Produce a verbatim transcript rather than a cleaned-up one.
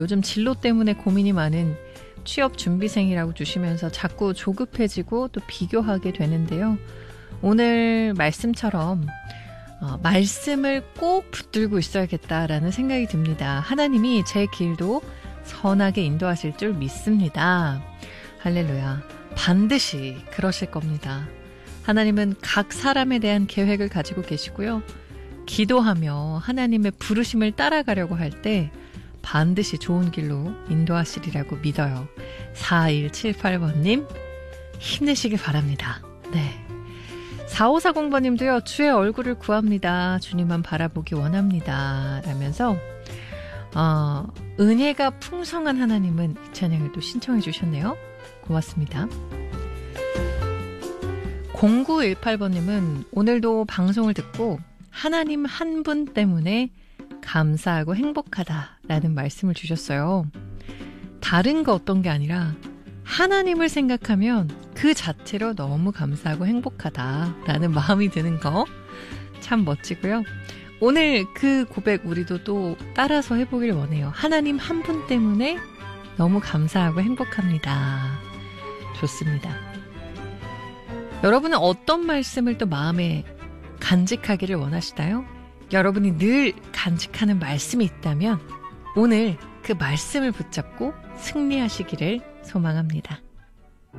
요즘 진로 때문에 고민이 많은 취업 준비생이라고 주시면서 자꾸 조급해지고 또 비교하게 되는데요. 오늘 말씀처럼 어, 말씀을 꼭 붙들고 있어야겠다라는 생각이 듭니다. 하나님이 제 길도 선하게 인도하실 줄 믿습니다. 할렐루야. 반드시 그러실 겁니다. 하나님은 각 사람에 대한 계획을 가지고 계시고요. 기도하며 하나님의 부르심을 따라가려고 할 때 반드시 좋은 길로 인도하시리라고 믿어요. 사일칠팔 번님 힘내시길 바랍니다. 네. 사오사공 번님도요. 주의 얼굴을 구합니다. 주님만 바라보기 원합니다. 라면서 어, 은혜가 풍성한 하나님은 이 찬양을 또 신청해 주셨네요. 고맙습니다. 공구일팔 번님은 오늘도 방송을 듣고 하나님 한 분 때문에 감사하고 행복하다라는 말씀을 주셨어요. 다른 거 어떤 게 아니라 하나님을 생각하면 그 자체로 너무 감사하고 행복하다라는 마음이 드는 거 참 멋지고요. 오늘 그 고백 우리도 또 따라서 해보길 원해요. 하나님 한 분 때문에 너무 감사하고 행복합니다. 좋습니다. 여러분은 어떤 말씀을 또 마음에 간직하기를 원하시나요? 여러분이 늘 간직하는 말씀이 있다면 오늘 그 말씀을 붙잡고 승리하시기를 소망합니다.